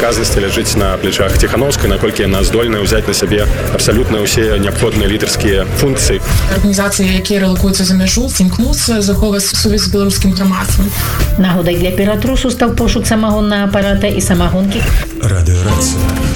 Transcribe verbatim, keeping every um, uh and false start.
адказнасці ляжыць на плечах Ціхановскай, наколькі яна здольная ўзяць на сябе абсалютна ўсе неабходныя лідарскія функцыі. Арганізацыі, якія рэлакуюцца за мяжу, імкнуцца захоўваць сувязь з беларускім грамадствам. Нагодай для ператрусу стаў пошук самагоннага апарата і самагонкі. Радыёрацыя.